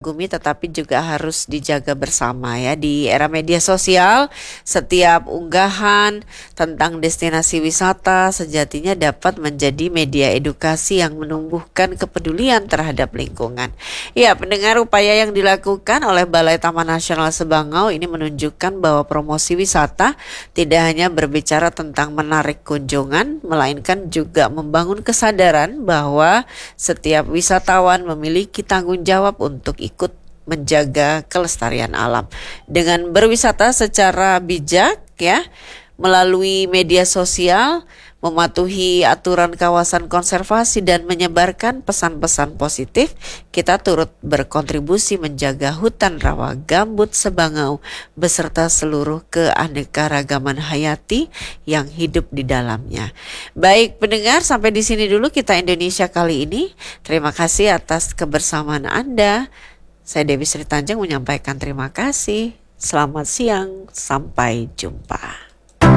kagumi tetapi juga harus dijaga bersama ya. Di era media sosial, setiap unggahan tentang destinasi wisata sejatinya dapat menjadi media edukasi yang menumbuhkan kepedulian terhadap lingkungan. Ya, pendengar, upaya yang dilakukan oleh Balai Taman Nasional Sebangau ini menunjukkan bahwa promosi wisata tidak hanya berbicara tentang menarik kunjungan, melainkan juga membangun kesadaran bahwa setiap wisatawan memiliki tanggung jawab untuk ikut menjaga kelestarian alam. Dengan berwisata secara bijak ya, melalui media sosial, mematuhi aturan kawasan konservasi dan menyebarkan pesan-pesan positif, kita turut berkontribusi menjaga hutan rawa gambut Sebangau beserta seluruh keanekaragaman hayati yang hidup di dalamnya. Baik pendengar, sampai di sini dulu Kita Indonesia kali ini. Terima kasih atas kebersamaan Anda. Saya Dewi Sri Tanjung menyampaikan terima kasih. Selamat siang, sampai jumpa.